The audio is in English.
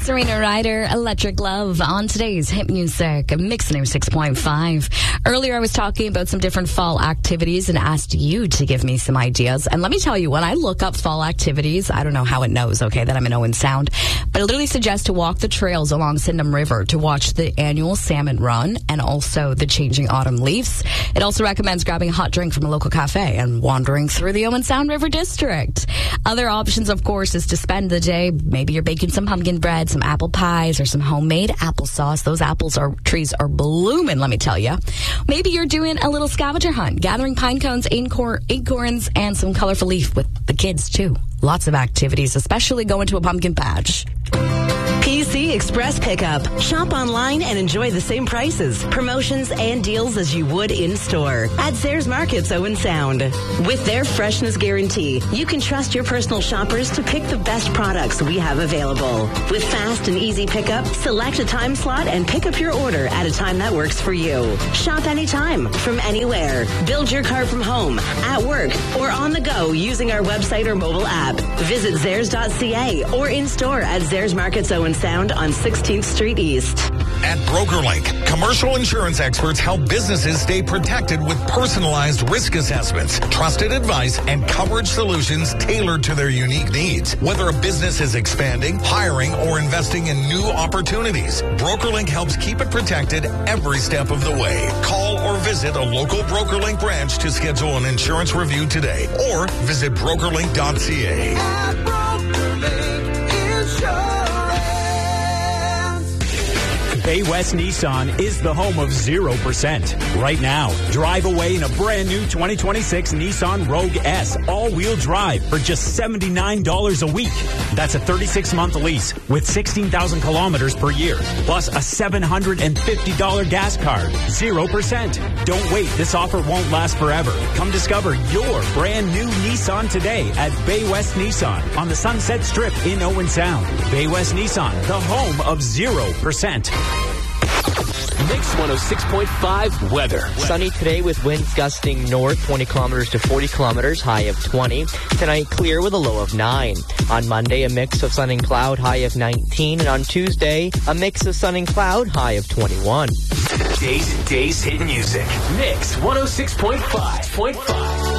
Serena Ryder, Electric Love on today's Hit Music, Mix 6.5. Earlier, I was talking about some different fall activities and asked you to give me some ideas. And let me tell you, when I look up fall activities, I don't know how it knows, that I'm in Owen Sound, but it literally suggests to walk the trails along Sydenham River, to watch the annual salmon run, and also the changing autumn leaves. It also recommends grabbing a hot drink from a local cafe and wandering through the Owen Sound River District. Other options, of course, is to spend the day. Maybe you're baking some pumpkin bread, some apple pies, or some homemade applesauce. Those trees are blooming, let me tell you. Maybe you're doing a little scavenger hunt, gathering pine cones, acorns, and some colorful leaf with the kids, too. Lots of activities, especially going to a pumpkin patch. PC Express Pickup. Shop online and enjoy the same prices, promotions, and deals as you would in-store at Zayres Markets Owen Sound. With their freshness guarantee, you can trust your personal shoppers to pick the best products we have available. With fast and easy pickup, select a time slot and pick up your order at a time that works for you. Shop anytime, from anywhere. Build your cart from home, at work, or on the go using our website or mobile app. Visit Zayres.ca or in-store at Zayres Markets Owen Sound on 16th Street East. At BrokerLink, commercial insurance experts help businesses stay protected with personalized risk assessments, trusted advice, and coverage solutions tailored to their unique needs. Whether a business is expanding, hiring, or investing in new opportunities, BrokerLink helps keep it protected every step of the way. Call or visit a local BrokerLink branch to schedule an insurance review today, or visit brokerlink.ca. At BrokerLink Insurance. Bay West Nissan is the home of 0%. Right now, drive away in a brand new 2026 Nissan Rogue S all-wheel drive for just $79 a week. That's a 36-month lease with 16,000 kilometers per year, plus a $750 gas card. 0%. Don't wait. This offer won't last forever. Come discover your brand new Nissan today at Bay West Nissan on the Sunset Strip in Owen Sound. Bay West Nissan, the home of 0%. Mix 106.5 weather. Sunny today with winds gusting north 20 kilometers to 40 kilometers, high of 20. Tonight clear with a low of 9. On Monday, a mix of sun and cloud, high of 19. And on Tuesday, a mix of sun and cloud, high of 21. Today's Hit Music. Mix 106.5.